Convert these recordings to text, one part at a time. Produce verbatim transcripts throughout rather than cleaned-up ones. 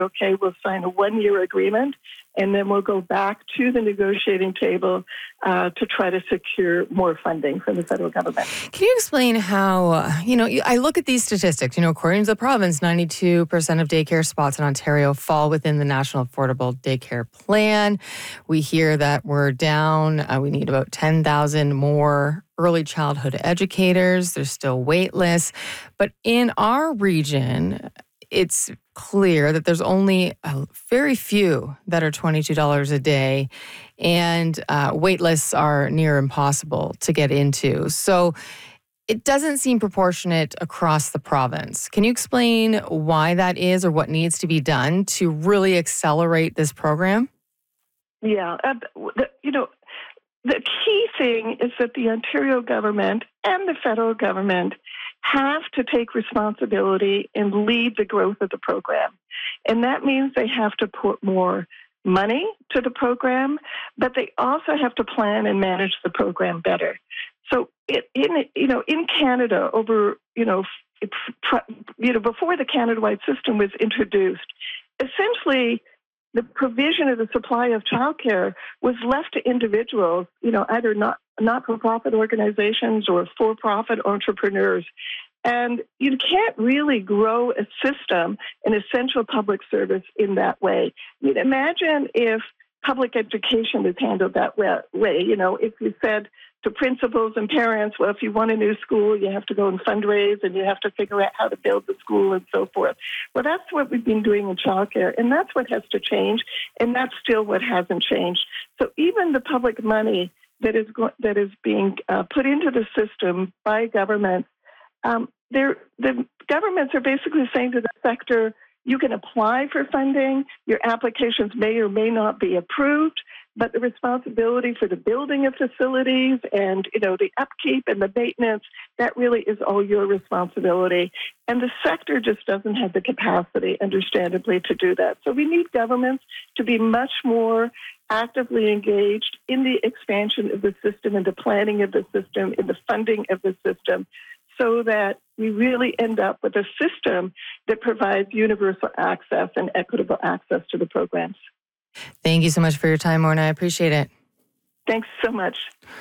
okay, we'll sign a one-year agreement, and then we'll go back to the negotiating table uh, to try to secure more funding from the federal government. Can you explain how, uh, you know, I look at these statistics, you know, according to the province, ninety-two percent of daycare spots in Ontario fall within the National Affordable Daycare Plan. We hear that we're down, uh, we need about ten thousand more early childhood educators. There's still wait lists. But in our region, it's clear that there's only a very few that are twenty-two dollars a day, and uh, wait lists are near impossible to get into. So it doesn't seem proportionate across the province. Can you explain why that is, or what needs to be done to really accelerate this program? Yeah, uh, the, you know, the key thing is that the Ontario government and the federal government have to take responsibility and lead the growth of the program. And that means they have to put more money to the program, but they also have to plan and manage the program better. So it, in you know in Canada, over you know it, you know before the Canada-wide system was introduced, essentially the provision of the supply of childcare was left to individuals, you know, either not not-for-profit organizations or for-profit entrepreneurs. And you can't really grow a system, an essential public service, in that way. I mean, imagine if public education is handled that way. You know, if you said to principals and parents, well, if you want a new school, you have to go and fundraise and you have to figure out how to build the school and so forth. Well, that's what we've been doing in childcare, and that's what has to change, and that's still what hasn't changed. So even the public money that is go- that is being uh, put into the system by government, um, the governments are basically saying to the sector, you can apply for funding, your applications may or may not be approved, but the responsibility for the building of facilities and, you know, the upkeep and the maintenance, that really is all your responsibility. And the sector just doesn't have the capacity, understandably, to do that. So we need governments to be much more actively engaged in the expansion of the system, in the planning of the system, in the funding of the system, so that we really end up with a system that provides universal access and equitable access to the programs. Thank you so much for your time, Morna. I appreciate it. Thanks so much.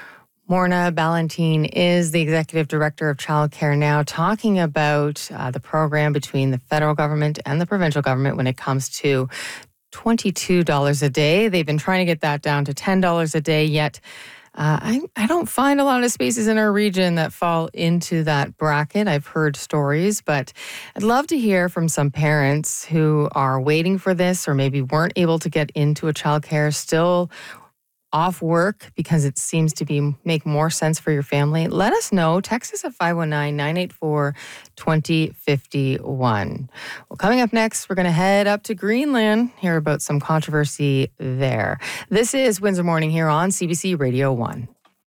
Morna Ballantine is the Executive Director of Childcare Now, talking about uh, the program between the federal government and the provincial government when it comes to twenty-two dollars a day. They've been trying to get that down to ten dollars a day, yet Uh, I, I don't find a lot of spaces in our region that fall into that bracket. I've heard stories, but I'd love to hear from some parents who are waiting for this or maybe weren't able to get into a childcare, still off work because it seems to be make more sense for your family. Let us know. Text us at five one nine, nine eight four, two zero five one. Well, coming up next, we're going to head up to Greenland, hear about some controversy there. This is Windsor Morning here on C B C Radio one.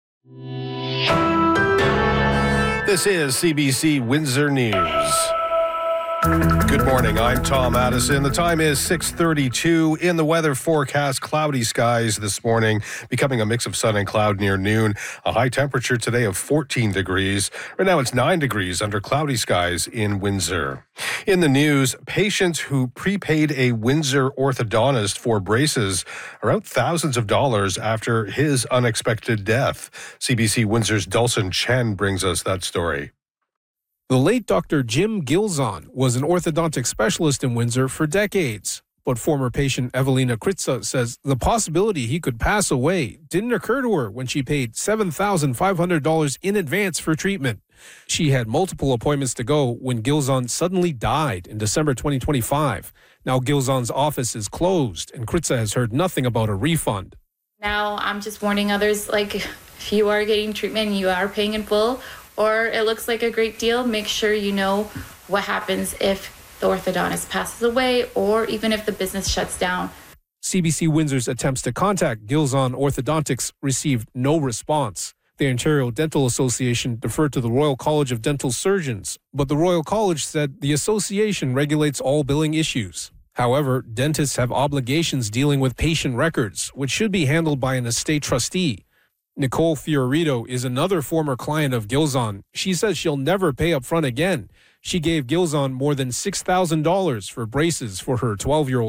This is C B C Windsor News. Good morning, I'm Tom Addison. The time is six thirty-two. In the weather forecast, cloudy skies this morning, becoming a mix of sun and cloud near noon. A high temperature today of fourteen degrees. Right now it's nine degrees under cloudy skies in Windsor. In the news, patients who prepaid a Windsor orthodontist for braces are out thousands of dollars after his unexpected death. C B C Windsor's Dulcin Chen brings us that story. The late Doctor Jim Gilzon was an orthodontic specialist in Windsor for decades. But former patient Evelina Kritza says the possibility he could pass away didn't occur to her when she paid seven thousand five hundred dollars in advance for treatment. She had multiple appointments to go when Gilzon suddenly died in December twenty twenty-five. Now Gilzon's office is closed, and Kritza has heard nothing about a refund. Now I'm just warning others, like, if you are getting treatment and you are paying in full, or it looks like a great deal, make sure you know what happens if the orthodontist passes away or even if the business shuts down. C B C Windsor's attempts to contact Gilzon Orthodontics received no response. The Ontario Dental Association deferred to the Royal College of Dental Surgeons, but the Royal College said the association regulates all billing issues. However, dentists have obligations dealing with patient records, which should be handled by an estate trustee. Nicole Fiorito is another former client of Gilzon. She says she'll never pay up front again. She gave Gilzon more than six thousand dollars for braces for her twelve-year-old